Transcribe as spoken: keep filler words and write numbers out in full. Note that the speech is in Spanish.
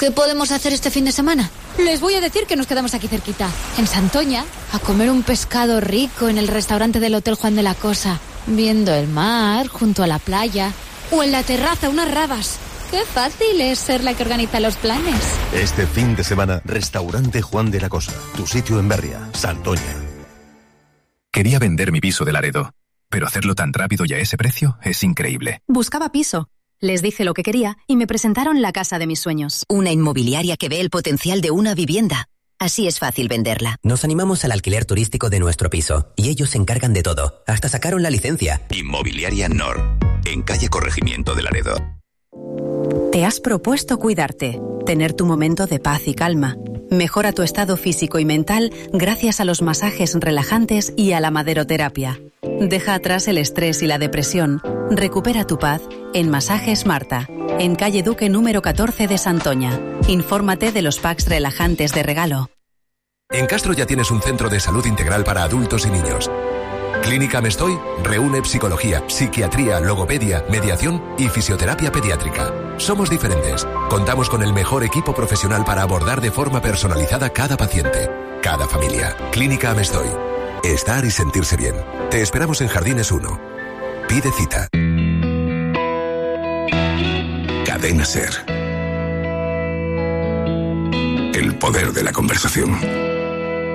¿Qué podemos hacer este fin de semana? Les voy a decir que nos quedamos aquí cerquita, en Santoña, a comer un pescado rico en el restaurante del Hotel Juan de la Cosa, viendo el mar junto a la playa, o en la terraza unas rabas. ¡Qué fácil es ser la que organiza los planes! Este fin de semana, Restaurante Juan de la Cosa, tu sitio en Berria, Santoña. Quería vender mi piso de Laredo, pero hacerlo tan rápido y a ese precio es increíble. Buscaba piso. Les dije lo que quería y me presentaron la casa de mis sueños. Una inmobiliaria que ve el potencial de una vivienda. Así es fácil venderla. Nos animamos al alquiler turístico de nuestro piso y ellos se encargan de todo. Hasta sacaron la licencia. Inmobiliaria Nor, en calle Corregimiento de Laredo. Te has propuesto cuidarte, tener tu momento de paz y calma. Mejora tu estado físico y mental gracias a los masajes relajantes y a la maderoterapia. Deja atrás el estrés y la depresión. Recupera tu paz en Masajes Marta, en calle Duque número catorce de Santoña. Infórmate de los packs relajantes de regalo. En Castro ya tienes un centro de salud integral para adultos y niños. Clínica Mestoy reúne psicología, psiquiatría, logopedia, mediación y fisioterapia pediátrica. Somos diferentes. Contamos con el mejor equipo profesional para abordar de forma personalizada cada paciente, cada familia. Clínica Mestoy. Estar y sentirse bien. Te esperamos en Jardines uno. Pide cita. Cadena Ser. El poder de la conversación.